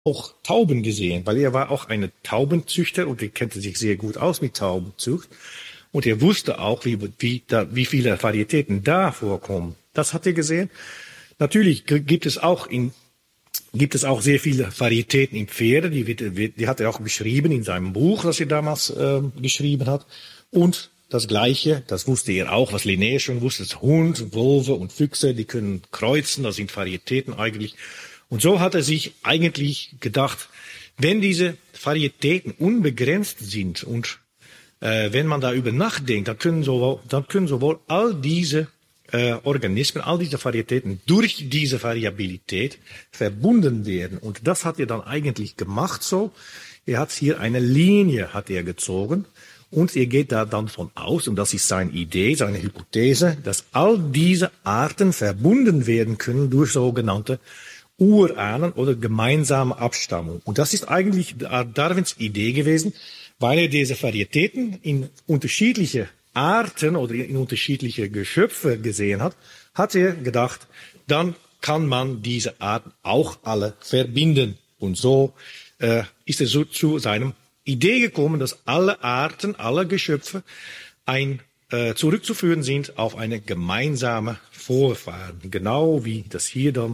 auch Tauben gesehen, weil er war auch ein Taubenzüchter und er kannte sich sehr gut aus mit Taubenzucht. Und er wusste auch, wie viele Varietäten da vorkommen. Das hat er gesehen. Natürlich gibt es auch sehr viele Varietäten in Pferde. Die hat er auch beschrieben in seinem Buch, das er damals geschrieben hat. Und das Gleiche, das wusste er auch, was Linnaeus schon wusste, das Hund, Wölfe und Füchse, die können kreuzen, das sind Varietäten eigentlich. Und so hat er sich eigentlich gedacht, wenn diese Varietäten unbegrenzt sind und wenn man darüber nachdenkt, dann können sowohl all diese Organismen, all diese Varietäten durch diese Variabilität verbunden werden. Und das hat er dann eigentlich gemacht so. Er hat hier eine Linie hat er gezogen und er geht da dann von aus, und das ist seine Idee, seine Hypothese, dass all diese Arten verbunden werden können durch sogenannte Urahnen oder gemeinsame Abstammung. Und das ist eigentlich Darwins Idee gewesen, weil er diese Varietäten in unterschiedliche Arten oder in unterschiedliche Geschöpfe gesehen hat, hat er gedacht, dann kann man diese Arten auch alle verbinden. Und so ist er so zu seinem Idee gekommen, dass alle Arten, alle Geschöpfe zurückzuführen sind auf eine gemeinsame Vorfahren. Genau wie das hier dann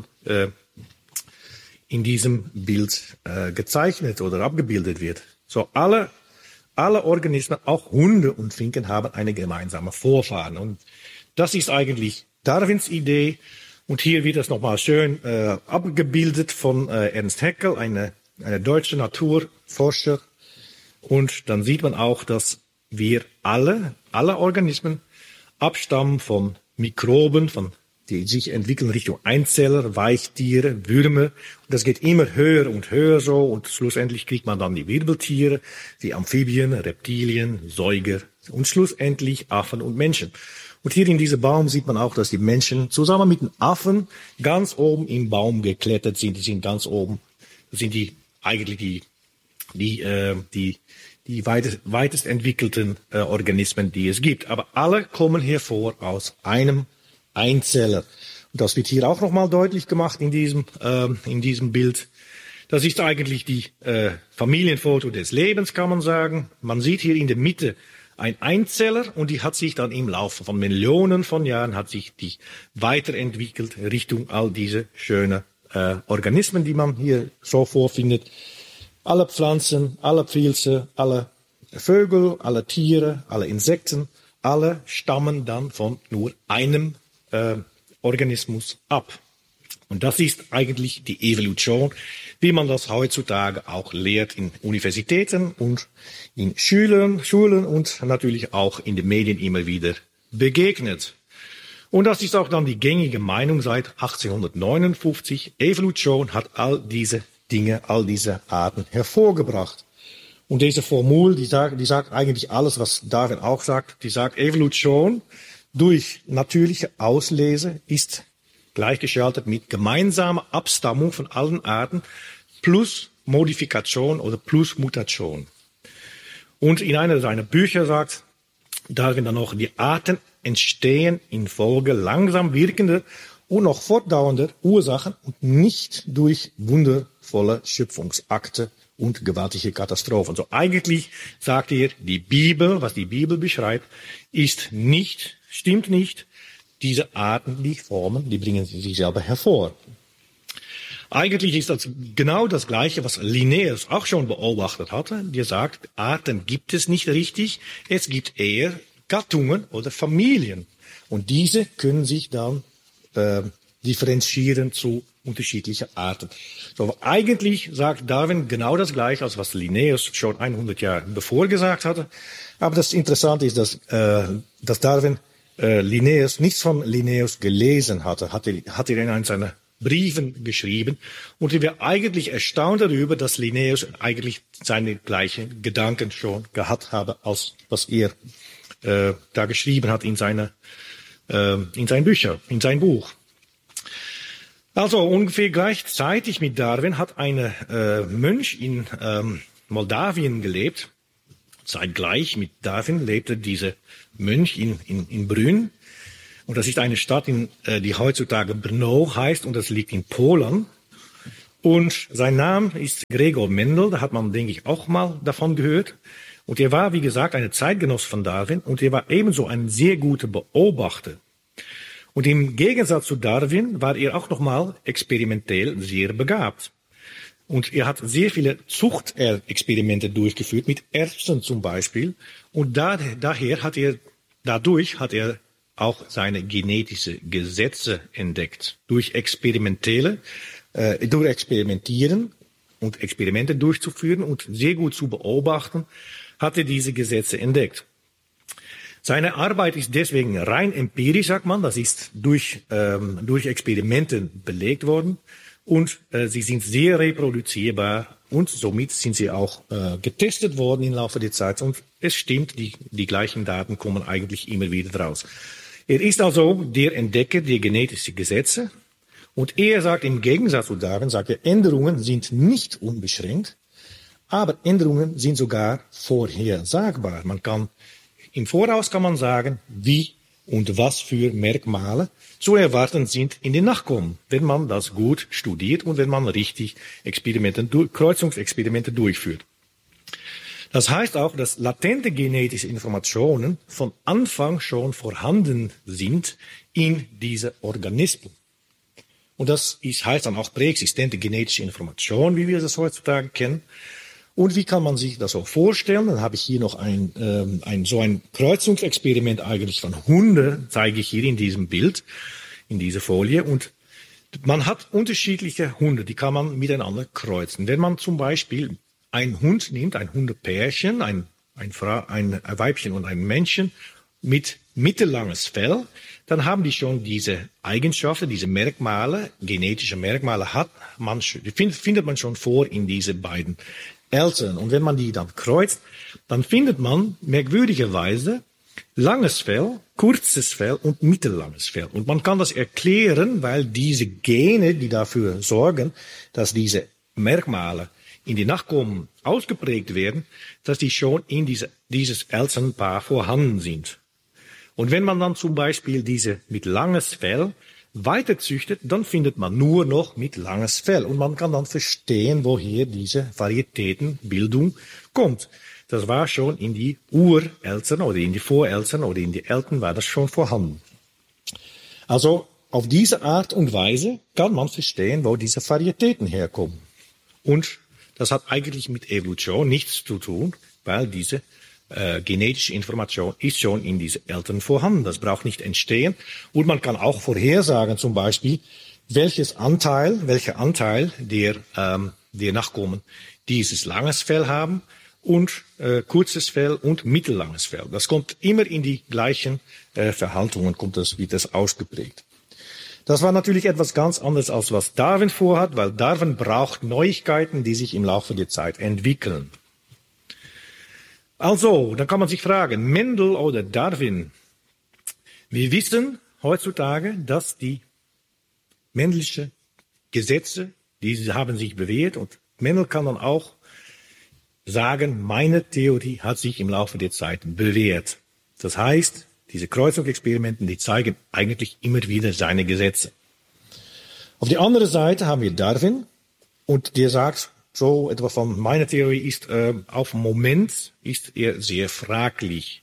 in diesem Bild gezeichnet oder abgebildet wird. So alle Organismen, auch Hunde und Finken, haben eine gemeinsame Vorfahren. Und das ist eigentlich Darwins Idee. Und hier wird das nochmal schön abgebildet von Ernst Haeckel, eine deutsche Naturforscher. Und dann sieht man auch, dass wir alle Organismen abstammen von Mikroben, die sich entwickeln Richtung Einzeller, Weichtiere, Würmer. Und das geht immer höher und höher so. Und schlussendlich kriegt man dann die Wirbeltiere, die Amphibien, Reptilien, Säuger und schlussendlich Affen und Menschen. Und hier in diesem Baum sieht man auch, dass die Menschen zusammen mit den Affen ganz oben im Baum geklettert sind. Die sind ganz oben, das sind die eigentlich die weitest entwickelten Organismen, die es gibt. Aber alle kommen hervor aus einem Einzeller. Und das wird hier auch nochmal deutlich gemacht in diesem Bild. Das ist eigentlich die Familienfoto des Lebens, kann man sagen. Man sieht hier in der Mitte ein Einzeller und die hat sich dann im Laufe von Millionen von Jahren hat sich die weiterentwickelt Richtung all diese schönen Organismen, die man hier so vorfindet. Alle Pflanzen, alle Pilze, alle Vögel, alle Tiere, alle Insekten, alle stammen dann von nur einem Organismus ab. Und das ist eigentlich die Evolution, wie man das heutzutage auch lehrt in Universitäten und in Schulen und natürlich auch in den Medien immer wieder begegnet. Und das ist auch dann die gängige Meinung seit 1859. Evolution hat all diese Dinge, all diese Arten hervorgebracht. Und diese Formel, die sagt eigentlich alles, was Darwin auch sagt. Die sagt, Evolution durch natürliche Auslese ist gleichgeschaltet mit gemeinsamer Abstammung von allen Arten plus Modifikation oder plus Mutation. Und in einer seiner Bücher sagt Darwin dann noch, die Arten entstehen infolge langsam wirkender und noch fortdauernder Ursachen und nicht durch wundervolle Schöpfungsakte und gewaltige Katastrophen. So eigentlich sagt er, die Bibel, was die Bibel beschreibt, stimmt nicht. Diese Arten, die formen, die bringen sie sich selber hervor. Eigentlich ist das genau das Gleiche, was Linnaeus auch schon beobachtet hatte. Der sagt, Arten gibt es nicht richtig, es gibt eher Gattungen oder Familien. Und diese können sich dann differenzieren zu unterschiedlichen Arten. So, eigentlich sagt Darwin genau das Gleiche, als was Linnaeus schon 100 Jahre bevor gesagt hatte. Aber das Interessante ist, dass Darwin nichts von Linnaeus gelesen hatte, hat er in einem seiner Briefen geschrieben. Und ich war eigentlich erstaunt darüber, dass Linnaeus eigentlich seine gleichen Gedanken schon gehabt habe, als was er da geschrieben hat in seinen Büchern, in sein Buch. Also ungefähr gleichzeitig mit Darwin hat ein Mönch in Moldawien gelebt. Zeitgleich mit Darwin lebte dieser Mönch in Brünn. Und das ist eine Stadt, die heutzutage Brno heißt, und das liegt in Polen. Und sein Name ist Gregor Mendel, da hat man, denke ich, auch mal davon gehört. Und er war, wie gesagt, ein Zeitgenosse von Darwin und er war ebenso ein sehr guter Beobachter. Und im Gegensatz zu Darwin war er auch nochmal experimentell sehr begabt. Und er hat sehr viele Zuchtexperimente durchgeführt, mit Erbsen zum Beispiel. Und dadurch hat er auch seine genetische Gesetze entdeckt. Durch Experimentieren und Experimente durchzuführen und sehr gut zu beobachten, hat er diese Gesetze entdeckt. Seine Arbeit ist deswegen rein empirisch, sagt man. Das ist durch Experimente belegt worden. Und sie sind sehr reproduzierbar und somit sind sie auch getestet worden im Laufe der Zeit. Und es stimmt, die gleichen Daten kommen eigentlich immer wieder raus. Er ist also der Entdecker der genetischen Gesetze. Und er sagt im Gegensatz zu Darwin, sagt er, Änderungen sind nicht unbeschränkt, aber Änderungen sind sogar vorhersagbar. Im Voraus kann man sagen, wie und was für Merkmale zu erwarten sind in den Nachkommen, wenn man das gut studiert und wenn man richtig Kreuzungsexperimente durchführt. Das heißt auch, dass latente genetische Informationen von Anfang schon vorhanden sind in diese Organismen. Und das heißt dann auch präexistente genetische Information, wie wir das heutzutage kennen. Und wie kann man sich das so vorstellen? Dann habe ich hier noch ein Kreuzungsexperiment eigentlich von Hunden, zeige ich hier in diesem Bild, in dieser Folie. Und man hat unterschiedliche Hunde, die kann man miteinander kreuzen. Wenn man zum Beispiel einen Hund nimmt, ein Hundepärchen, ein Weibchen und ein Männchen mit mittellanges Fell, dann haben die schon diese Eigenschaften, diese Merkmale, genetische Merkmale findet man schon vor in diese beiden Eltern. Und wenn man die dann kreuzt, dann findet man merkwürdigerweise langes Fell, kurzes Fell und mittellanges Fell. Und man kann das erklären, weil diese Gene, die dafür sorgen, dass diese Merkmale in die Nachkommen ausgeprägt werden, dass die schon in dieses Elternpaar vorhanden sind. Und wenn man dann zum Beispiel diese mit langes Fell weiterzüchtet, dann findet man nur noch mit langes Fell. Und man kann dann verstehen, woher diese Varietätenbildung kommt. Das war schon in die Ureltern oder in die Voreltern oder in die Eltern war das schon vorhanden. Also auf diese Art und Weise kann man verstehen, wo diese Varietäten herkommen. Und das hat eigentlich mit Evolution nichts zu tun, weil diese genetische Information ist schon in diesen Eltern vorhanden. Das braucht nicht entstehen. Und man kann auch vorhersagen, zum Beispiel, welcher Anteil der Nachkommen dieses langes Fell haben und kurzes Fell und mittellanges Fell. Das kommt immer in die gleichen Verhaltungen, wird das ausgeprägt. Das war natürlich etwas ganz anderes, als was Darwin vorhat, weil Darwin braucht Neuigkeiten, die sich im Laufe der Zeit entwickeln. Also, dann kann man sich fragen, Mendel oder Darwin? Wir wissen heutzutage, dass die männlichen Gesetze, die haben sich bewährt und Mendel kann dann auch sagen, meine Theorie hat sich im Laufe der Zeit bewährt. Das heißt, diese Kreuzungsexperimenten, die zeigen eigentlich immer wieder seine Gesetze. Auf der anderen Seite haben wir Darwin und der sagt, so etwa von meiner Theorie ist auf dem Moment ist er sehr fraglich.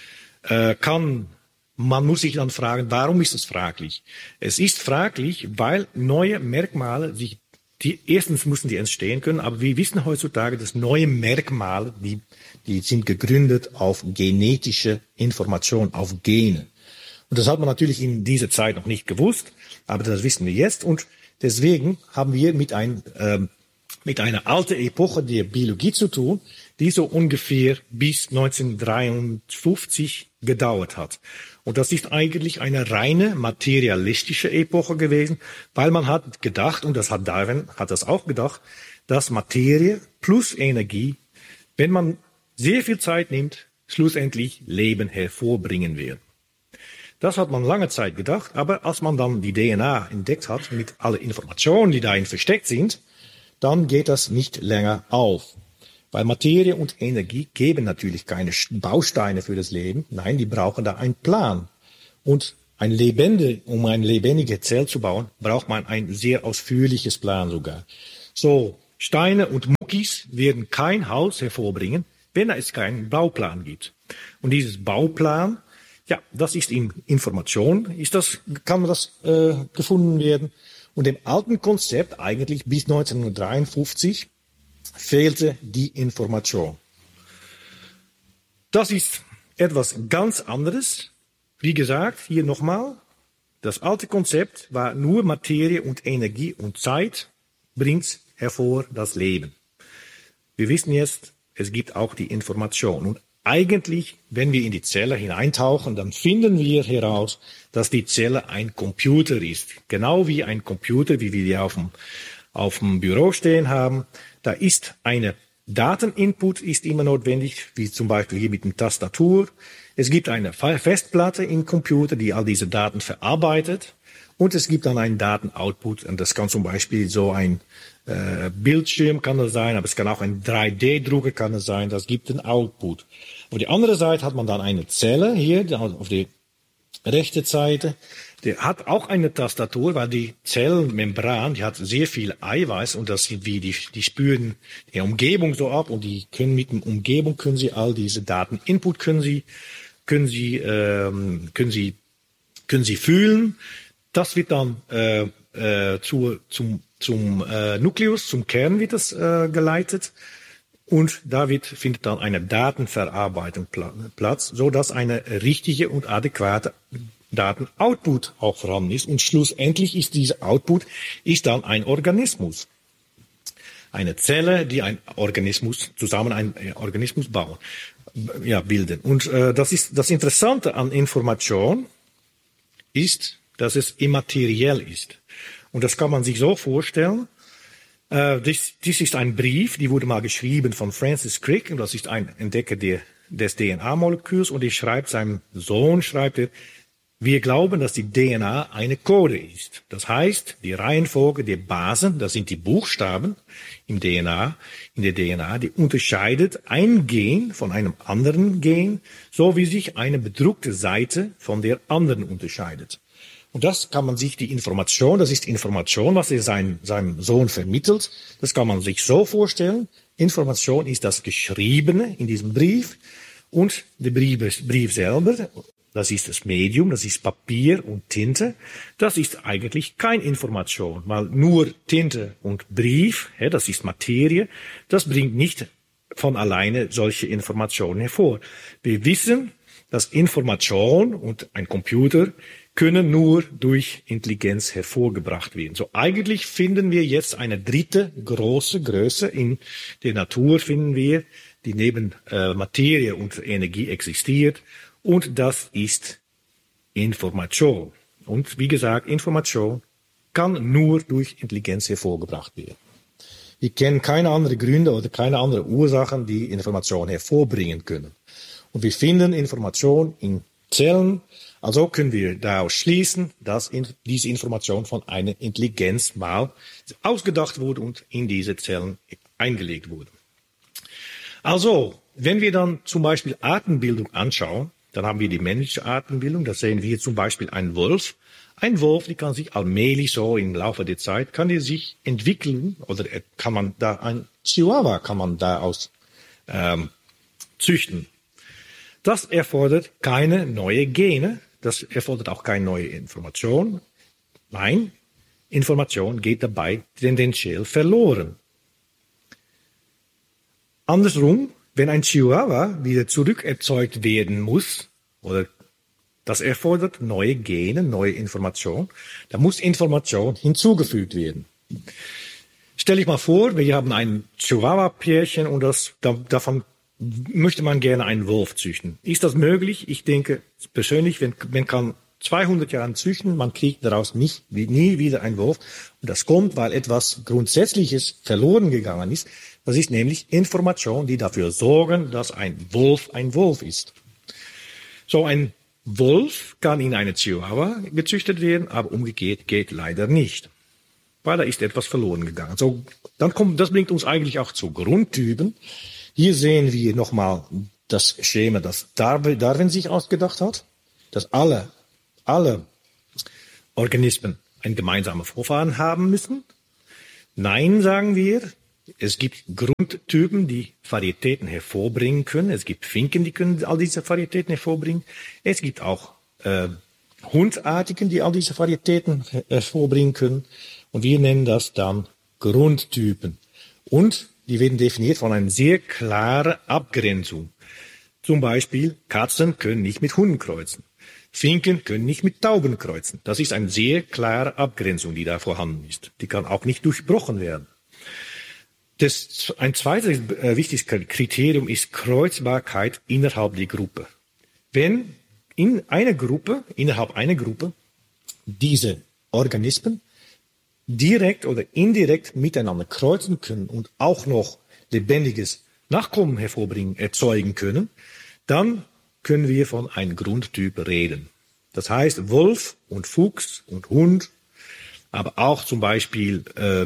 Man muss sich dann fragen, warum ist es fraglich? Es ist fraglich, weil neue Merkmale erstens müssen die entstehen können, aber wir wissen heutzutage, dass neue Merkmale, die sind gegründet auf genetische Information, auf Gene. Und das hat man natürlich in dieser Zeit noch nicht gewusst, aber das wissen wir jetzt und deswegen haben wir mit einer alten Epoche der Biologie zu tun, die so ungefähr bis 1953 gedauert hat. Und das ist eigentlich eine reine materialistische Epoche gewesen, weil man hat gedacht, und Darwin hat das auch gedacht, dass Materie plus Energie, wenn man sehr viel Zeit nimmt, schlussendlich Leben hervorbringen wird. Das hat man lange Zeit gedacht, aber als man dann die DNA entdeckt hat, mit allen Informationen, die darin versteckt sind, dann geht das nicht länger auf. Weil Materie und Energie geben natürlich keine Bausteine für das Leben. Nein, die brauchen da einen Plan. Und um eine lebendige Zelle zu bauen, braucht man ein sehr ausführliches Plan sogar. So, Steine und Muckis werden kein Haus hervorbringen, wenn es keinen Bauplan gibt. Und dieses Bauplan, ja, das ist in Information, kann das gefunden werden. Und dem alten Konzept, eigentlich bis 1953, fehlte die Information. Das ist etwas ganz anderes. Wie gesagt, hier nochmal, das alte Konzept war nur Materie und Energie und Zeit bringt hervor das Leben. Wir wissen jetzt, es gibt auch die Information. Und eigentlich, wenn wir in die Zelle hineintauchen, dann finden wir heraus, dass die Zelle ein Computer ist. Genau wie ein Computer, wie wir die auf dem Büro stehen haben. Da ist eine Dateninput ist immer notwendig, wie zum Beispiel hier mit der Tastatur. Es gibt eine Festplatte im Computer, die all diese Daten verarbeitet. Und es gibt dann einen Datenoutput. Und das kann zum Beispiel so ein Bildschirm kann das sein, aber es kann auch ein 3D-Drucker kann es sein. Das gibt einen Output. Auf die andere Seite hat man dann eine Zelle hier, auf die rechte Seite. Der hat auch eine Tastatur, weil die Zellmembran, die hat sehr viel Eiweiß und das sind wie die spüren die Umgebung so ab und die können mit der Umgebung können sie all diese Daten Input können sie fühlen. Das wird dann zum Nukleus, zum Kern wird das geleitet. Und da findet dann eine Datenverarbeitung Platz, so dass eine richtige und adäquate Datenoutput auch vorhanden ist. Und schlussendlich ist dieser Output dann ein Organismus. Eine Zelle, die ein Organismus bauen, bilden. Und das Interessante an Information ist, dass es immateriell ist. Und das kann man sich so vorstellen. Das ist ein Brief, die wurde mal geschrieben von Francis Crick, und das ist ein Entdecker des DNA-Moleküls, und seinem Sohn schreibt er, wir glauben, dass die DNA eine Code ist. Das heißt, die Reihenfolge der Basen, das sind die Buchstaben in der DNA, die unterscheidet ein Gen von einem anderen Gen, so wie sich eine bedruckte Seite von der anderen unterscheidet. Und das kann man sich das ist Information, was er seinem Sohn vermittelt. Das kann man sich so vorstellen. Information ist das Geschriebene in diesem Brief und der Brief selber, das ist das Medium, das ist Papier und Tinte. Das ist eigentlich keine Information, weil nur Tinte und Brief, das ist Materie, das bringt nicht von alleine solche Informationen hervor. Wir wissen, dass Information und ein Computer können nur durch Intelligenz hervorgebracht werden. So eigentlich finden wir jetzt eine dritte große Größe in der Natur finden wir, die neben Materie und Energie existiert, und das ist Information. Und wie gesagt, Information kann nur durch Intelligenz hervorgebracht werden. Wir kennen keine anderen Gründe oder keine anderen Ursachen, die Information hervorbringen können. Und wir finden Information in Zellen. Also können wir daraus schließen, dass diese Information von einer Intelligenz mal ausgedacht wurde und in diese Zellen eingelegt wurde. Also, wenn wir dann zum Beispiel Artenbildung anschauen, dann haben wir die menschliche Artenbildung. Da sehen wir zum Beispiel einen Wolf. Ein Wolf, die kann sich allmählich so im Laufe der Zeit, kann die sich entwickeln, oder kann man da ein Chihuahua kann man daraus züchten. Das erfordert keine neue Gene, das erfordert auch keine neue Information. Nein, Information geht dabei tendenziell verloren. Andersrum, wenn ein Chihuahua wieder zurückerzeugt werden muss, oder das erfordert neue Gene, neue Information, da muss Information hinzugefügt werden. Stell dich mal vor, wir haben ein Chihuahua-Pärchen und davon möchte man gerne einen Wolf züchten. Ist das möglich? Ich denke persönlich, man kann 200 Jahre züchten, man kriegt daraus nie wieder einen Wolf. Und das kommt, weil etwas Grundsätzliches verloren gegangen ist. Das ist nämlich Information, die dafür sorgen, dass ein Wolf ist. So ein Wolf kann in eine Chihuahua gezüchtet werden, aber umgekehrt geht leider nicht. Weil da ist etwas verloren gegangen. So, das bringt uns eigentlich auch zu Grundtypen. Hier sehen wir nochmal das Schema, das Darwin sich ausgedacht hat, dass alle Organismen einen gemeinsamen Vorfahren haben müssen. Nein, sagen wir. Es gibt Grundtypen, die Varietäten hervorbringen können. Es gibt Finken, die können all diese Varietäten hervorbringen. Es gibt auch Hundartigen, die all diese Varietäten hervorbringen können. Und wir nennen das dann Grundtypen. Und die werden definiert von einer sehr klaren Abgrenzung. Zum Beispiel, Katzen können nicht mit Hunden kreuzen. Finken können nicht mit Tauben kreuzen. Das ist eine sehr klare Abgrenzung, die da vorhanden ist. Die kann auch nicht durchbrochen werden. Ein zweites wichtiges Kriterium ist Kreuzbarkeit innerhalb der Gruppe. Wenn innerhalb einer Gruppe, diese Organismen direkt oder indirekt miteinander kreuzen können und auch noch lebendiges Nachkommen erzeugen können, dann können wir von einem Grundtyp reden. Das heißt, Wolf und Fuchs und Hund, aber auch zum Beispiel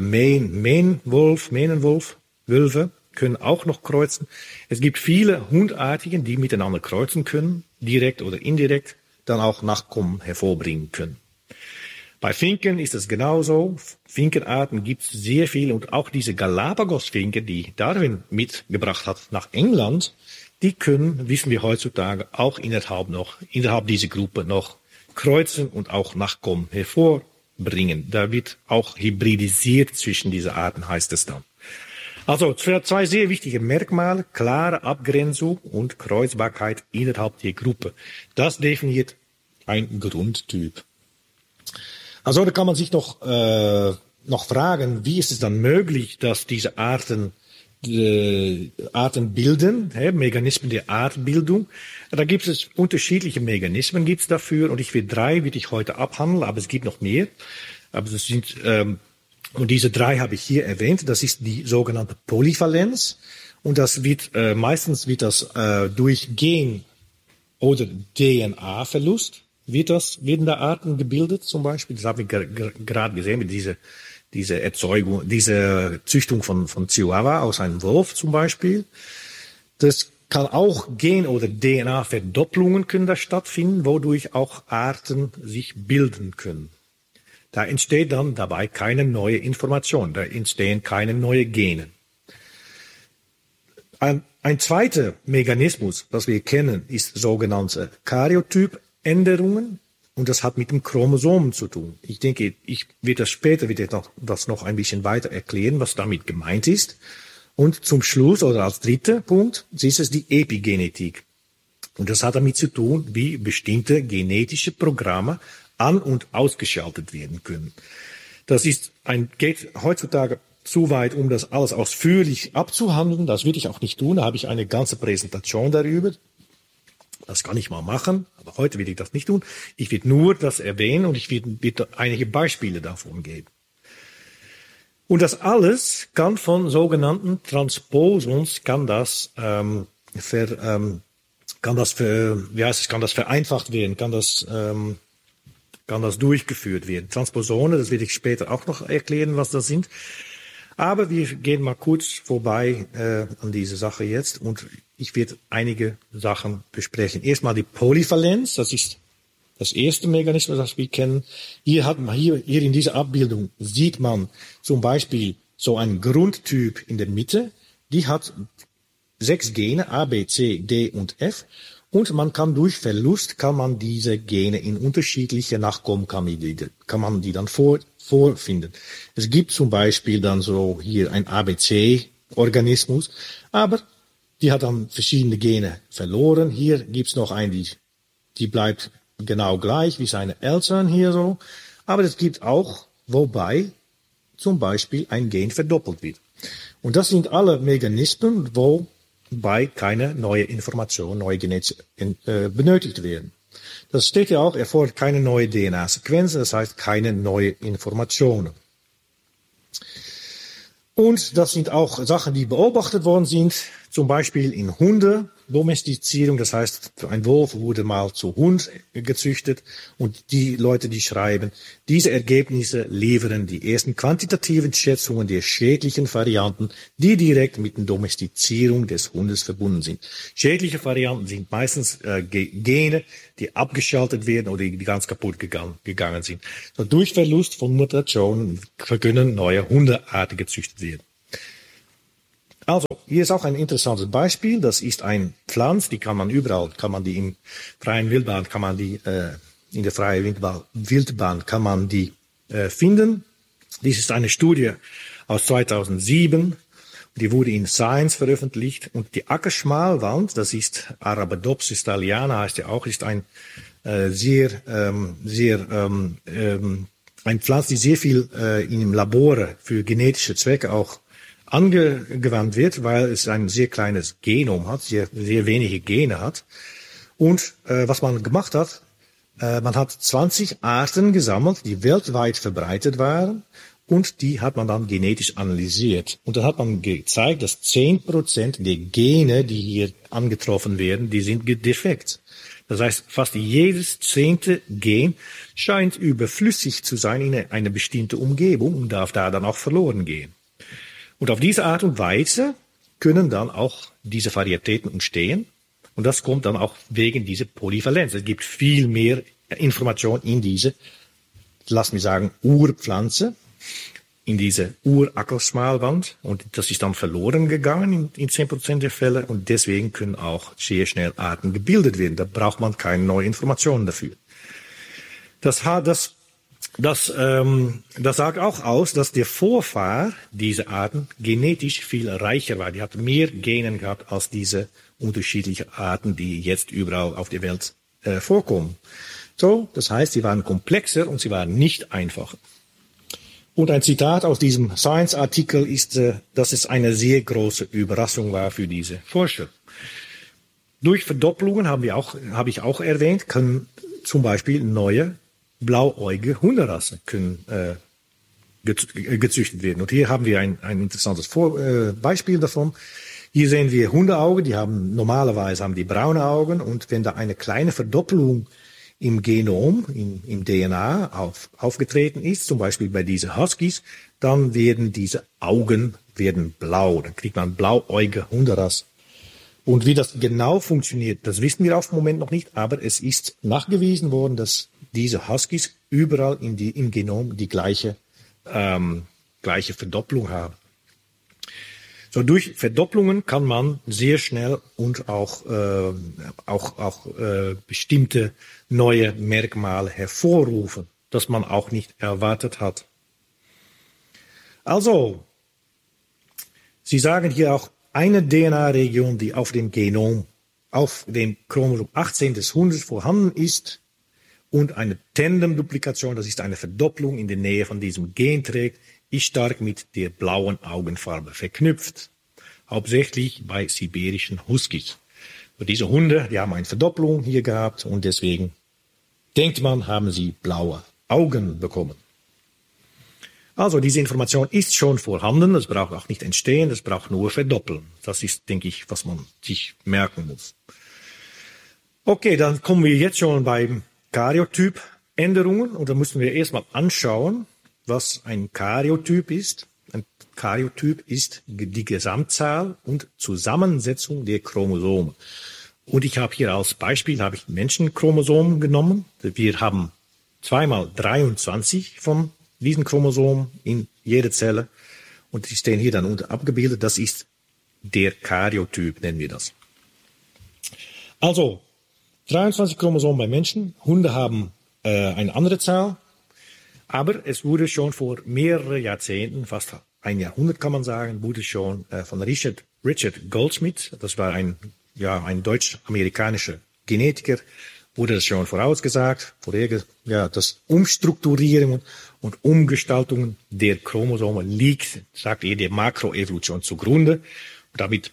Wölfe können auch noch kreuzen. Es gibt viele Hundartigen, die miteinander kreuzen können, direkt oder indirekt, dann auch Nachkommen hervorbringen können. Bei Finken ist es genauso. Finkenarten gibt es sehr viele und auch diese Galapagos-Finken, die Darwin mitgebracht hat nach England, die können, wissen wir heutzutage, auch innerhalb dieser Gruppe noch kreuzen und auch Nachkommen hervorbringen. Da wird auch hybridisiert zwischen diesen Arten, heißt es dann. Also zwei sehr wichtige Merkmale, klare Abgrenzung und Kreuzbarkeit innerhalb der Gruppe. Das definiert ein Grundtyp. Also da kann man sich noch fragen, wie ist es dann möglich, dass diese Arten bilden, Mechanismen der Artbildung. Da gibt es unterschiedliche Mechanismen gibt's dafür und würde ich heute abhandeln, aber es gibt noch mehr. Aber das sind und diese 3 habe ich hier erwähnt. Das ist die sogenannte Polyvalenz und das wird meistens durch Gen oder DNA-Verlust werden da Arten gebildet zum Beispiel. Das haben wir gerade gesehen mit diese Erzeugung, diese Züchtung von Chihuahua aus einem Wolf zum Beispiel. Das kann auch Gen- oder DNA-Verdopplungen können da stattfinden, wodurch auch Arten sich bilden können. Da entsteht dann dabei keine neue Information, da entstehen keine neuen Gene. Ein zweiter Mechanismus, was wir kennen, ist sogenannte Karyotypänderungen. Und das hat mit dem Chromosomen zu tun. Ich denke, ich werde das noch ein bisschen weiter erklären, was damit gemeint ist. Und zum Schluss oder als dritter Punkt ist es die Epigenetik. Und das hat damit zu tun, wie bestimmte genetische Programme an- und ausgeschaltet werden können. Das geht heutzutage zu weit, um das alles ausführlich abzuhandeln. Das will ich auch nicht tun. Da habe ich eine ganze Präsentation darüber. Das kann ich mal machen, aber heute will ich das nicht tun. Ich will nur das erwähnen und ich will einige Beispiele davon geben. Und das alles kann von sogenannten Transposons kann das vereinfacht werden, kann das durchgeführt werden. Transposone, das will ich später auch noch erklären, was das sind. Aber wir gehen mal kurz vorbei an diese Sache jetzt und ich werde einige Sachen besprechen. Erstmal die Polyvalenz, das ist das erste Mechanismus, das wir kennen. Hier in dieser Abbildung sieht man zum Beispiel so einen Grundtyp in der Mitte. Die hat 6 Gene, A, B, C, D und F. Und durch Verlust kann man diese Gene in unterschiedliche Nachkommen, kann man die dann vorfinden. Es gibt zum Beispiel dann so hier ein ABC-Organismus, aber die hat dann verschiedene Gene verloren. Hier gibt's noch einen, die bleibt genau gleich wie seine Eltern hier so. Aber es gibt auch, wobei zum Beispiel ein Gen verdoppelt wird. Und das sind alle Mechanismen, wobei keine neue Information, neue Genetik benötigt werden. Das steht ja auch, erfordert keine neue DNA-Sequenzen, das heißt keine neue Informationen. Und das sind auch Sachen, die beobachtet worden sind, zum Beispiel in Hunde. Domestizierung, das heißt, ein Wolf wurde mal zu Hund gezüchtet und die Leute, die schreiben, diese Ergebnisse liefern die ersten quantitativen Schätzungen der schädlichen Varianten, die direkt mit der Domestizierung des Hundes verbunden sind. Schädliche Varianten sind meistens Gene, die abgeschaltet werden oder die ganz kaputt gegangen sind. So, durch Verlust von Mutationen können neue Hundearten gezüchtet werden. Also, hier ist auch ein interessantes Beispiel. Das ist ein Pflanz, die kann man überall, kann man die im freien Wildbahn, kann man die in der freien Wildbahn kann man die finden. Dies ist eine Studie aus 2007. Die wurde in Science veröffentlicht. Und die Ackerschmalwand, das ist Arabidopsis thaliana, heißt ja auch, ist ein ein Pflanz, die sehr viel im Labor für genetische Zwecke auch angewandt wird, weil es ein sehr kleines Genom hat, sehr wenige Gene hat. Und was man gemacht hat, man hat 20 Arten gesammelt, die weltweit verbreitet waren, und die hat man dann genetisch analysiert. Und dann hat man gezeigt, dass 10% der Gene, die hier angetroffen werden, die sind defekt. Das heißt, fast jedes 10. Gen scheint überflüssig zu sein in einer bestimmten Umgebung und darf da dann auch verloren gehen. Und auf diese Art und Weise können dann auch diese Varietäten entstehen. Und das kommt dann auch wegen dieser Polyvalenz. Es gibt viel mehr Information in diese, lass mich sagen, Urpflanze, in diese Urackerschmalwand. Und das ist dann verloren gegangen in 10% der Fälle. Und deswegen können auch sehr schnell Arten gebildet werden. Da braucht man keine neuen Informationen dafür. Das sagt auch aus, dass der Vorfahr dieser Arten genetisch viel reicher war. Die hat mehr Genen gehabt als diese unterschiedlichen Arten, die jetzt überall auf der Welt vorkommen. So, das heißt, sie waren komplexer und sie waren nicht einfacher. Und ein Zitat aus diesem Science-Artikel ist, dass es eine sehr große Überraschung war für diese Forscher. Durch Verdopplungen habe ich auch erwähnt, können zum Beispiel neue blauäugige Hunderassen können gezüchtet werden. Und hier haben wir ein interessantes Beispiel davon. Hier sehen wir Hundeaugen, normalerweise haben die braune Augen, und wenn da eine kleine Verdoppelung im Genom, im DNA aufgetreten ist, zum Beispiel bei diesen Huskies, dann werden diese Augen blau. Dann kriegt man blauäugige Hunderasse. Und wie das genau funktioniert, das wissen wir auf dem Moment noch nicht, aber es ist nachgewiesen worden, dass diese Huskies überall im Genom die gleiche Verdopplung haben. So, durch Verdopplungen kann man sehr schnell und auch bestimmte neue Merkmale hervorrufen, das man auch nicht erwartet hat. Also, Sie sagen hier auch, eine DNA-Region, die auf dem Genom, auf dem Chromosom 18 des Hundes vorhanden ist und eine Tandem-Duplikation, das ist eine Verdopplung in der Nähe von diesem Gen trägt, ist stark mit der blauen Augenfarbe verknüpft. Hauptsächlich bei sibirischen Huskies. Und diese Hunde, die haben eine Verdopplung hier gehabt und deswegen denkt man, haben sie blaue Augen bekommen. Also diese Information ist schon vorhanden, das braucht auch nicht entstehen, das braucht nur verdoppeln. Das ist, denke ich, was man sich merken muss. Okay, dann kommen wir jetzt schon beim Karyotyp-Änderungen und da müssen wir erstmal anschauen, was ein Karyotyp ist. Ein Karyotyp ist die Gesamtzahl und Zusammensetzung der Chromosomen. Und ich habe hier als Beispiel Menschenchromosomen genommen. Wir haben 2x23 von diesen Chromosomen in jeder Zelle. Und die stehen hier dann unten abgebildet. Das ist der Karyotyp, nennen wir das. Also, 23 Chromosomen bei Menschen. Hunde haben eine andere Zahl. Aber es wurde schon vor mehreren Jahrzehnten, fast ein Jahrhundert kann man sagen, wurde schon von Richard Goldschmidt, das war ein deutsch-amerikanischer Genetiker, wurde das schon vorausgesagt, das Umstrukturieren und Umgestaltungen der Chromosomen liegt, sagt er, der Makroevolution zugrunde. Damit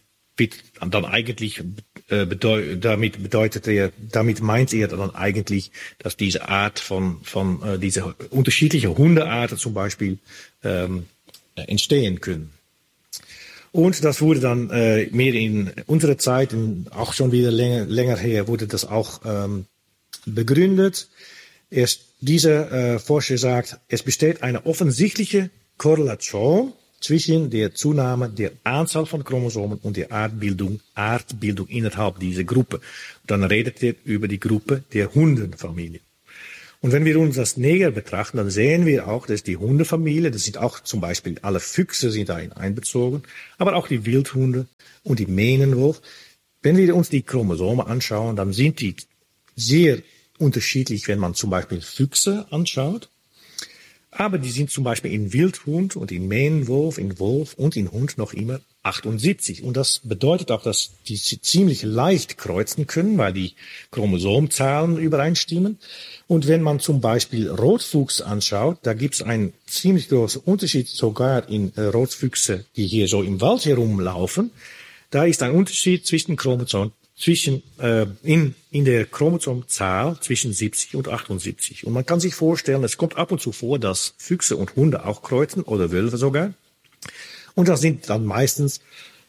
meint er dann eigentlich, dass diese Art diese unterschiedliche Hundearten zum Beispiel entstehen können. Und das wurde dann mehr in unserer Zeit, auch schon wieder länger her, wurde das auch begründet. Dieser Forscher sagt, es besteht eine offensichtliche Korrelation zwischen der Zunahme der Anzahl von Chromosomen und der Artbildung innerhalb dieser Gruppe. Dann redet er über die Gruppe der Hundenfamilie. Und wenn wir uns das näher betrachten, dann sehen wir auch, dass die Hundefamilie, das sind auch zum Beispiel alle Füchse sind da einbezogen, aber auch die Wildhunde und die Mähnenwolf. Wenn wir uns die Chromosome anschauen, dann sind die sehr unterschiedlich, wenn man zum Beispiel Füchse anschaut. Aber die sind zum Beispiel in Wildhund und in Mähnenwolf, in Wolf und in Hund noch immer 78. Und das bedeutet auch, dass die ziemlich leicht kreuzen können, weil die Chromosomzahlen übereinstimmen. Und wenn man zum Beispiel Rotfuchs anschaut, da gibt es einen ziemlich großen Unterschied sogar in Rotfüchse, die hier so im Wald herumlaufen. Da ist ein Unterschied zwischen Chromosomen, in der Chromosomzahl zwischen 70 und 78. Und man kann sich vorstellen, es kommt ab und zu vor, dass Füchse und Hunde auch kreuzen oder Wölfe sogar. Und das sind dann meistens,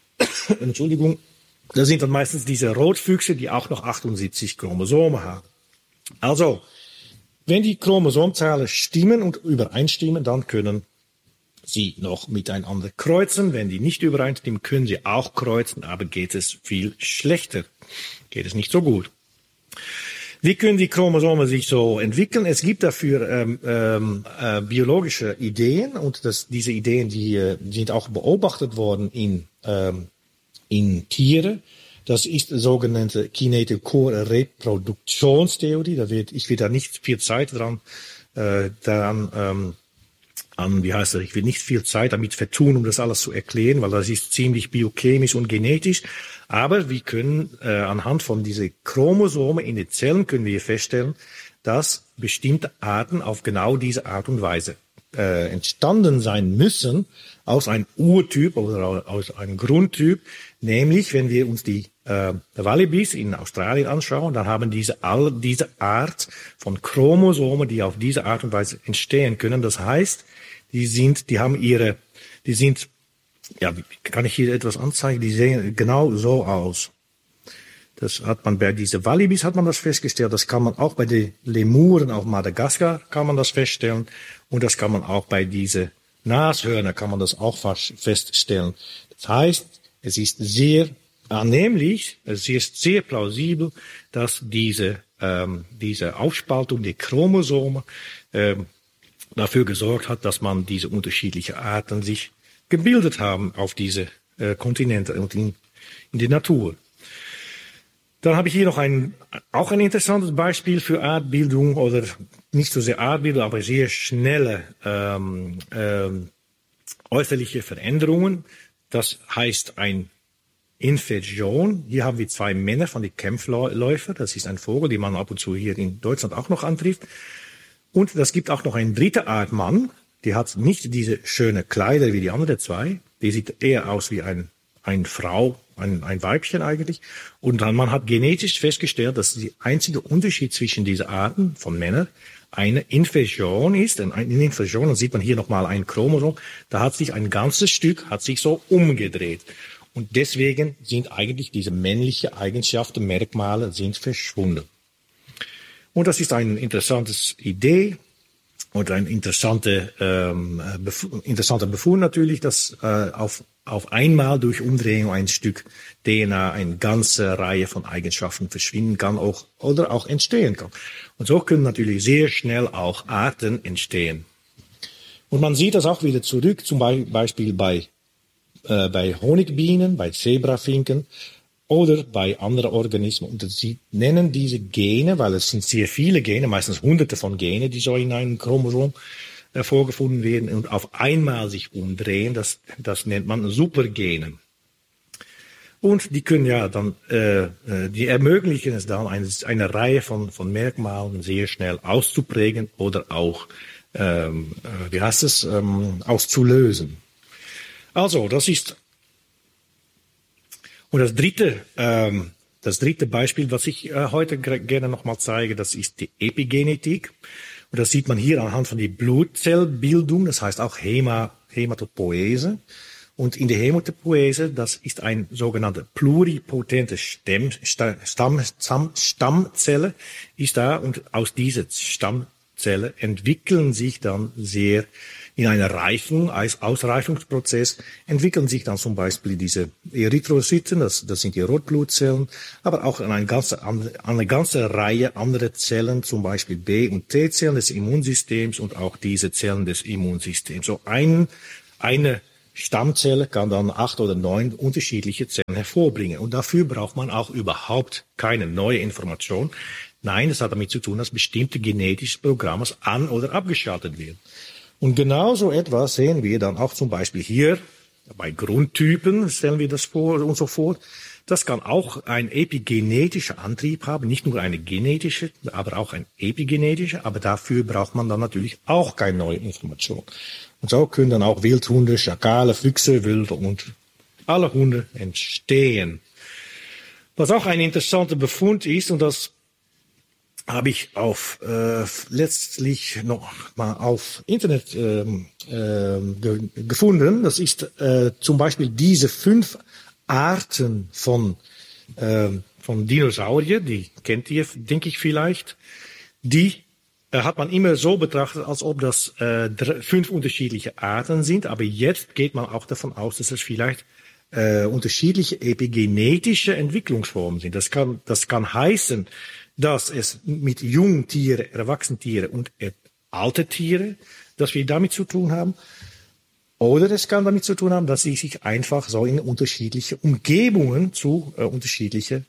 das sind dann meistens diese Rotfüchse, die auch noch 78 Chromosome haben. Also, wenn die Chromosomzahlen stimmen und übereinstimmen, dann können sie noch miteinander kreuzen. Wenn die nicht übereinstimmen, können sie auch kreuzen, aber geht es viel schlechter. Geht es nicht so gut. Wie können die Chromosome sich so entwickeln? Es gibt dafür biologische Ideen und diese Ideen, die sind auch beobachtet worden in Tiere. Das ist die sogenannte Kinetochore-Reproduktionstheorie. Ich will da nicht viel Zeit ich will nicht viel Zeit damit vertun, um das alles zu erklären, weil das ist ziemlich biochemisch und genetisch. Aber wir können anhand von diesen Chromosomen in den Zellen können wir feststellen, dass bestimmte Arten auf genau diese Art und Weise entstanden sein müssen aus einem Urtyp oder aus einem Grundtyp. Nämlich, wenn wir uns die Wallabys in Australien anschauen, dann haben diese Art von Chromosomen, die auf diese Art und Weise entstehen können. Das heißt, wie kann ich hier etwas anzeigen? Die sehen genau so aus. Das hat man bei diesen Wallabys hat man das festgestellt. Das kann man auch bei den Lemuren auf Madagaskar kann man das feststellen. Und das kann man auch bei diesen Nashörner kann man das auch feststellen. Das heißt, es ist sehr annehmlich, es ist sehr plausibel, dass diese Aufspaltung der Chromosome dafür gesorgt hat, dass man diese unterschiedlichen Arten sich gebildet haben auf diese Kontinente und in der Natur. Dann habe ich hier noch auch ein interessantes Beispiel für Artbildung oder nicht so sehr Artbildung, aber sehr schnelle äußerliche Veränderungen. Das heißt ein Inversion. Hier haben wir zwei Männer von den Kämpfläufer. Das ist ein Vogel, den man ab und zu hier in Deutschland auch noch antrifft. Und das gibt auch noch eine dritte Art Mann. Die hat nicht diese schöne Kleider wie die anderen zwei. Die sieht eher aus wie eine Frau, ein Weibchen eigentlich. Und dann man hat genetisch festgestellt, dass der einzige Unterschied zwischen diesen Arten von Männern eine Inversion ist. Und eine Inversion, dann sieht man hier nochmal ein Chromosom. Da hat sich ein ganzes Stück, hat sich so umgedreht. Und deswegen sind eigentlich diese männlichen Eigenschaften, Merkmale sind verschwunden. Und das ist eine interessante Idee und ein interessanter Befund natürlich, dass auf einmal durch Umdrehung ein Stück DNA eine ganze Reihe von Eigenschaften verschwinden kann oder auch entstehen kann. Und so können natürlich sehr schnell auch Arten entstehen. Und man sieht das auch wieder zurück, zum Beispiel bei Honigbienen, bei Zebrafinken oder bei anderen Organismen. Und sie nennen diese Gene, weil es sind sehr viele Gene, meistens hunderte von Genen, die so in einem Chromosom vorgefunden werden und auf einmal sich umdrehen. Das nennt man Supergene. Und die können ja dann, die ermöglichen es dann, eine Reihe von Merkmalen sehr schnell auszuprägen oder auch, auszulösen. Also, das ist, und das dritte Beispiel, was ich heute gerne nochmal zeige, das ist die Epigenetik. Und das sieht man hier anhand von der Blutzellbildung, das heißt auch Hämatopoese. Und in der Hämopoese, das ist ein sogenannte pluripotente Stammzelle, ist da, und aus dieser Stammzelle entwickeln sich dann in einer Ausreifungsprozess, entwickeln sich dann zum Beispiel diese Erythrozyten, das sind die Rotblutzellen, aber auch eine ganze Reihe anderer Zellen, zum Beispiel B- und T-Zellen des Immunsystems und auch diese Zellen des Immunsystems. So eine Stammzelle kann dann 8 oder 9 unterschiedliche Zellen hervorbringen. Und dafür braucht man auch überhaupt keine neue Information. Nein, das hat damit zu tun, dass bestimmte genetische Programme an- oder abgeschaltet werden. Und genau so etwas sehen wir dann auch zum Beispiel hier bei Grundtypen, stellen wir das uns so vor. Das kann auch ein epigenetischer Antrieb haben, nicht nur eine genetische, aber auch ein epigenetischer. Aber dafür braucht man dann natürlich auch keine neue Information. Und so können dann auch Wildhunde, Schakale, Füchse, Wölfe und alle Hunde entstehen. Was auch ein interessanter Befund ist, und das habe ich letztlich noch mal auf Internet gefunden. Das ist zum Beispiel diese 5 Arten von Dinosaurier, die kennt ihr, denke ich vielleicht, die hat man immer so betrachtet, als ob das 5 unterschiedliche Arten sind, aber jetzt geht man auch davon aus, dass es vielleicht unterschiedliche epigenetische Entwicklungsformen sind. Das kann heißen, dass es mit Jungtiere, Erwachsenen und alte Tiere, dass wir damit zu tun haben. Oder es kann damit zu tun haben, dass sie sich einfach so in unterschiedliche Umgebungen zu unterschiedliche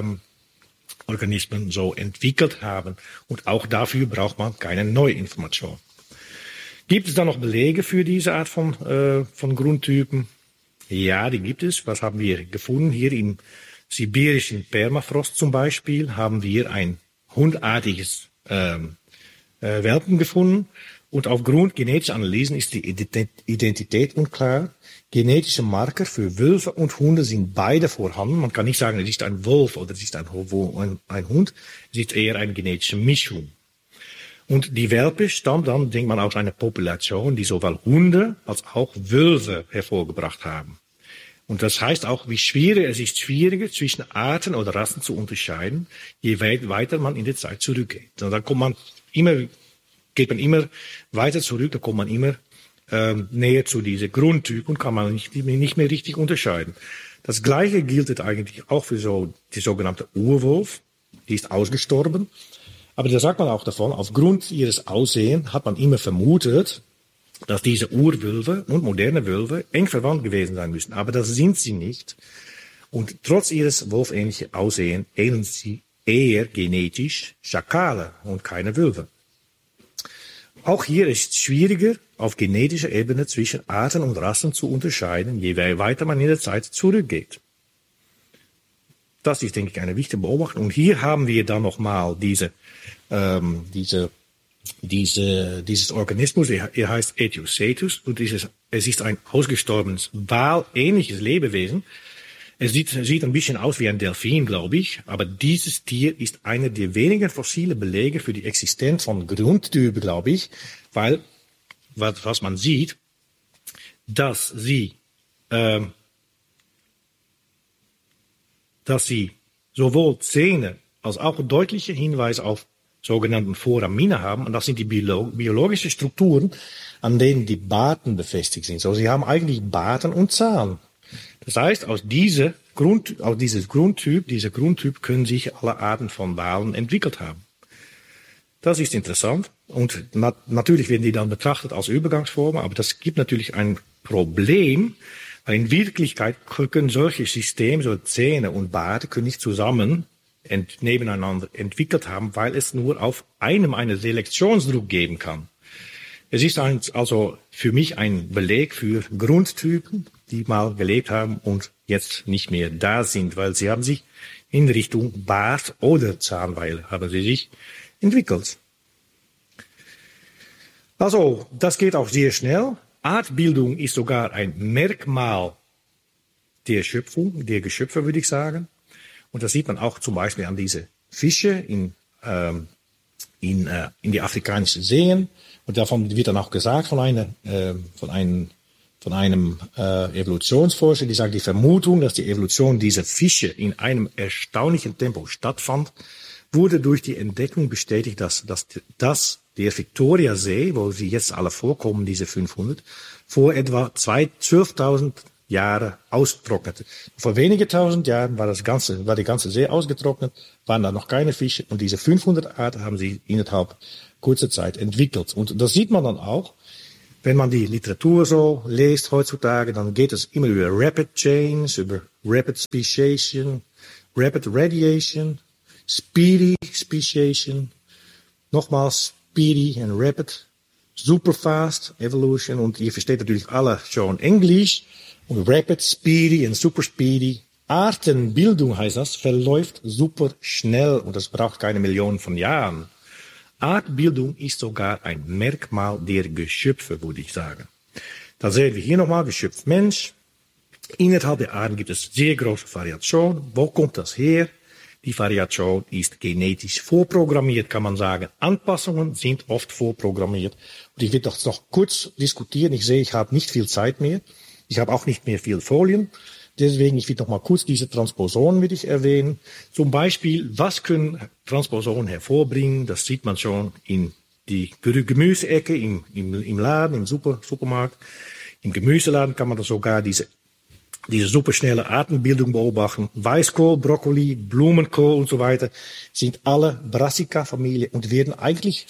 Organismen so entwickelt haben. Und auch dafür braucht man keine neue Information. Gibt es da noch Belege für diese Art von Grundtypen? Ja, die gibt es. Was haben wir gefunden? Hier im sibirischen Permafrost zum Beispiel haben wir ein hundartiges Welpen gefunden. Und aufgrund genetischer Analysen ist die Identität unklar. Genetische Marker für Wölfe und Hunde sind beide vorhanden. Man kann nicht sagen, es ist ein Wolf oder es ist ein Hund. Es ist eher eine genetische Mischung. Und die Welpe stammt dann, denkt man, aus einer Population, die sowohl Hunde als auch Wölfe hervorgebracht haben. Und das heißt auch, es ist schwieriger zwischen Arten oder Rassen zu unterscheiden, je weiter man in der Zeit zurückgeht. Und dann geht man immer weiter zurück, da kommt man immer näher zu diesem Grundtyp und kann man nicht mehr richtig unterscheiden. Das Gleiche gilt eigentlich auch für die sogenannte Urwolf. Die ist ausgestorben. Aber da sagt man auch davon, aufgrund ihres Aussehens hat man immer vermutet, dass diese Urwölfe und moderne Wölfe eng verwandt gewesen sein müssen. Aber das sind sie nicht. Und trotz ihres wolfähnlichen Aussehens ähneln sie eher genetisch Schakale und keine Wölfe. Auch hier ist es schwieriger, auf genetischer Ebene zwischen Arten und Rassen zu unterscheiden, je weiter man in der Zeit zurückgeht. Das ist, denke ich, eine wichtige Beobachtung. Und hier haben wir dann nochmal dieses Organismus, er heißt Etiocetus, und es ist ein ausgestorbenes, walähnliches Lebewesen. Es sieht ein bisschen aus wie ein Delfin, glaube ich, aber dieses Tier ist einer der wenigen fossile Belege für die Existenz von Grundtypen, glaube ich, weil, was man sieht, dass sie sowohl Zähne als auch deutliche Hinweise auf sogenannten Foramine haben, und das sind die biologischen Strukturen, an denen die Barten befestigt sind. So, sie haben eigentlich Barten und Zahn. Das heißt, aus diesem Grundtyp können sich alle Arten von Walen entwickelt haben. Das ist interessant. Und natürlich werden die dann betrachtet als Übergangsformen, aber das gibt natürlich ein Problem, weil in Wirklichkeit können solche Systeme, so Zähne und Barte, können nicht zusammen nebeneinander entwickelt haben, weil es nur auf einem einen Selektionsdruck geben kann. Es ist also für mich ein Beleg für Grundtypen, die mal gelebt haben und jetzt nicht mehr da sind, weil sie haben sich in Richtung Bart oder Zahnweile haben sie sich entwickelt. Also, das geht auch sehr schnell. Artbildung ist sogar ein Merkmal der Schöpfung, der Geschöpfe, würde ich sagen. Und das sieht man auch zum Beispiel an diese Fische in die afrikanischen Seen. Und davon wird dann auch gesagt von einem von einem Evolutionsforscher, die sagt, die Vermutung, dass die Evolution dieser Fische in einem erstaunlichen Tempo stattfand, wurde durch die Entdeckung bestätigt, dass der Victoriasee, wo sie jetzt alle vorkommen, diese 500, vor etwa 12.000 Jahre austrocknete. Vor wenige tausend Jahren war die ganze See ausgetrocknet, waren da noch keine Fische und diese 500 Arten haben sie innerhalb kurzer Zeit entwickelt. Und das sieht man dann auch, wenn man die Literatur so liest heutzutage, dann geht es immer über Rapid Change, über Rapid Speciation, Rapid Radiation, Speedy Speciation, nochmals Speedy and Rapid, Superfast Evolution und ihr versteht natürlich alle schon Englisch. Und Rapid, Speedy und Super Speedy. Artenbildung heißt das, verläuft super schnell und das braucht keine Millionen von Jahren. Artbildung ist sogar ein Merkmal der Geschöpfe, würde ich sagen. Da sehen wir hier nochmal Geschöpf Mensch. Innerhalb der Arten gibt es sehr große Variation. Wo kommt das her? Die Variation ist genetisch vorprogrammiert, kann man sagen. Anpassungen sind oft vorprogrammiert. Und ich will das noch kurz diskutieren. Ich sehe, ich habe nicht viel Zeit mehr. Ich habe auch nicht mehr viel Folien. Deswegen, ich will noch mal kurz diese Transposonen will ich erwähnen. Zum Beispiel, was können Transposonen hervorbringen? Das sieht man schon in die Gemüseecke im Laden, im Supermarkt. Im Gemüseladen kann man da sogar diese superschnelle Artenbildung beobachten. Weißkohl, Brokkoli, Blumenkohl und so weiter sind alle Brassica-Familie und werden eigentlich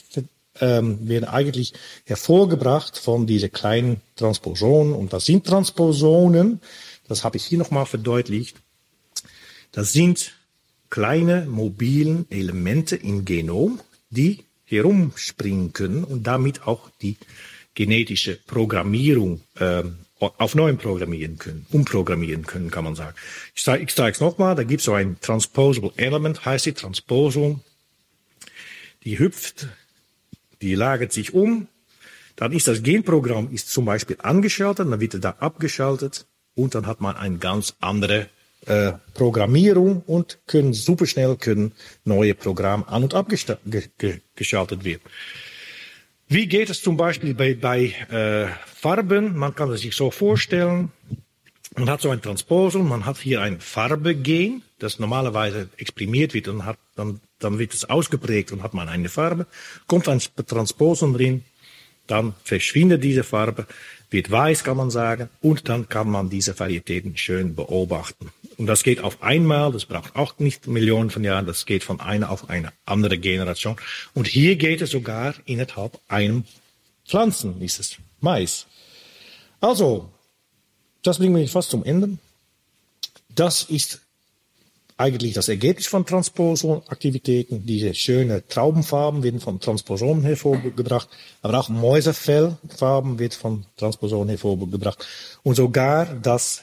hervorgebracht von diese kleinen Transposonen. Und was sind Transposonen? Das habe ich hier nochmal verdeutlicht. Das sind kleine mobilen Elemente im Genom, die herumspringen können und damit auch die genetische Programmierung auf neu umprogrammieren können, kann man sagen. Ich zeige es nochmal. Da gibt es so ein Transposable Element, heißt die Transposon. Die hüpft, die lagert sich um. Dann ist das Genprogramm zum Beispiel angeschaltet, dann wird er da abgeschaltet und dann hat man eine ganz andere Programmierung und superschnell können neue Programme an- und abgeschaltet werden. Wie geht es zum Beispiel bei Farben? Man kann es sich so vorstellen. Man hat so ein Transposon, man hat hier ein Farbegen, das normalerweise exprimiert wird und dann wird es ausgeprägt und hat man eine Farbe. Kommt ein Transposon drin, dann verschwindet diese Farbe, wird weiß, kann man sagen, und dann kann man diese Varietäten schön beobachten. Und das geht auf einmal, das braucht auch nicht Millionen von Jahren, das geht von einer auf eine andere Generation. Und hier geht es sogar innerhalb einem Pflanzen, ist es Mais. Also, das bringt mich fast zum Ende. Das ist eigentlich das Ergebnis von Transposonaktivitäten. Diese schönen Traubenfarben werden von Transposonen hervorgebracht, aber auch Mäusefellfarben wird von Transposonen hervorgebracht. Und sogar das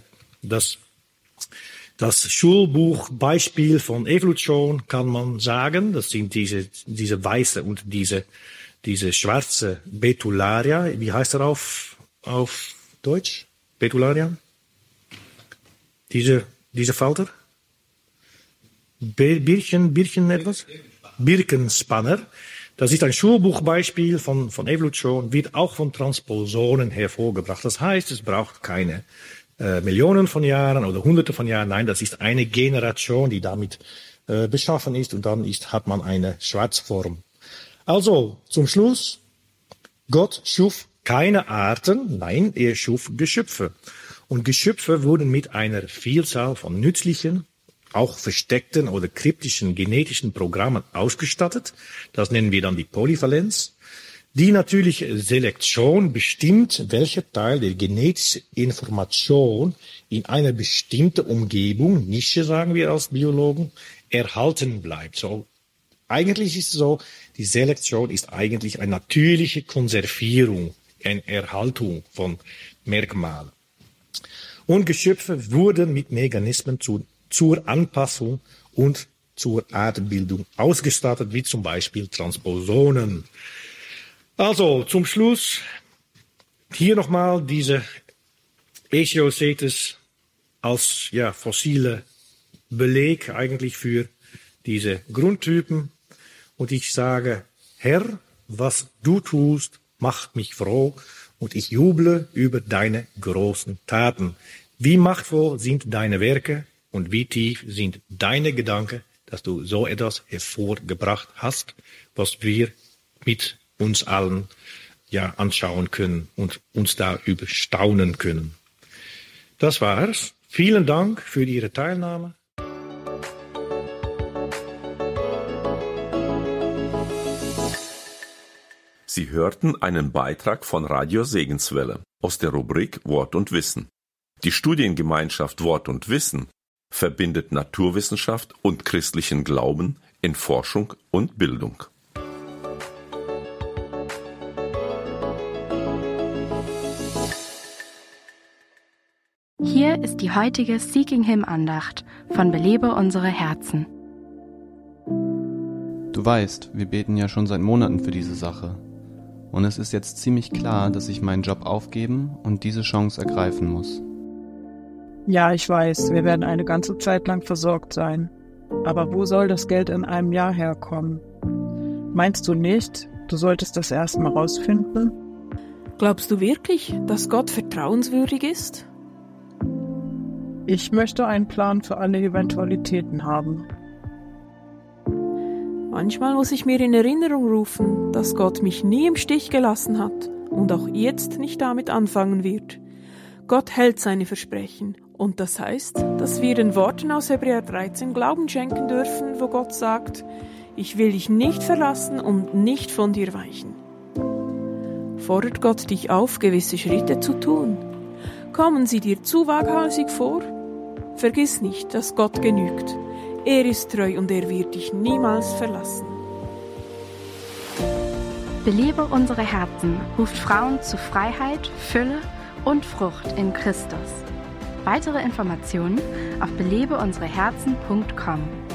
Schulbuchbeispiel von Evolution kann man sagen, das sind diese weiße und diese schwarze Betularia. Wie heißt er auf Deutsch? Betularia? Diese Falter? Birchen etwas? Birkenspanner. Das ist ein Schulbuchbeispiel von Evolution, wird auch von Transposonen hervorgebracht. Das heißt, es braucht keine Millionen von Jahren oder Hunderte von Jahren. Nein, das ist eine Generation, die damit beschaffen ist und dann hat man eine Schwarzform. Also, zum Schluss, Gott schuf keine Arten, nein, er schuf Geschöpfe. Und Geschöpfe wurden mit einer Vielzahl von nützlichen, auch versteckten oder kryptischen genetischen Programmen ausgestattet. Das nennen wir dann die Polyvalenz. Die natürliche Selektion bestimmt, welcher Teil der genetischen Information in einer bestimmten Umgebung, Nische sagen wir als Biologen, erhalten bleibt. So, eigentlich ist es so, die Selektion ist eigentlich eine natürliche Konservierung, eine Erhaltung von Merkmalen. Und Geschöpfe wurden mit Mechanismen zur Anpassung und zur Artenbildung ausgestattet, wie zum Beispiel Transposonen. Also zum Schluss hier nochmal diese Eschiocetes als fossile Beleg eigentlich für diese Grundtypen. Und ich sage, Herr, was du tust, macht mich froh. und ich juble über deine großen Taten. Wie machtvoll sind deine Werke und wie tief sind deine Gedanken, dass du so etwas hervorgebracht hast, was wir mit uns allen anschauen können und uns darüber staunen können. Das war's. Vielen Dank für Ihre Teilnahme. Sie hörten einen Beitrag von Radio Segenswelle aus der Rubrik Wort und Wissen. Die Studiengemeinschaft Wort und Wissen verbindet Naturwissenschaft und christlichen Glauben in Forschung und Bildung. Hier ist die heutige Seeking Him Andacht von Belebe unsere Herzen. Du weißt, wir beten ja schon seit Monaten für diese Sache. Und es ist jetzt ziemlich klar, dass ich meinen Job aufgeben und diese Chance ergreifen muss. Ja, ich weiß, wir werden eine ganze Zeit lang versorgt sein. Aber wo soll das Geld in einem Jahr herkommen? Meinst du nicht, du solltest das erst mal rausfinden? Glaubst du wirklich, dass Gott vertrauenswürdig ist? Ich möchte einen Plan für alle Eventualitäten haben. Manchmal muss ich mir in Erinnerung rufen, dass Gott mich nie im Stich gelassen hat und auch jetzt nicht damit anfangen wird. Gott hält seine Versprechen und das heißt, dass wir den Worten aus Hebräer 13 Glauben schenken dürfen, wo Gott sagt, ich will dich nicht verlassen und nicht von dir weichen. Fordert Gott dich auf, gewisse Schritte zu tun? Kommen sie dir zu waghalsig vor? Vergiss nicht, dass Gott genügt. Er ist treu und er wird dich niemals verlassen. Belebe unsere Herzen ruft Frauen zu Freiheit, Fülle und Frucht in Christus. Weitere Informationen auf belebeunsereherzen.com.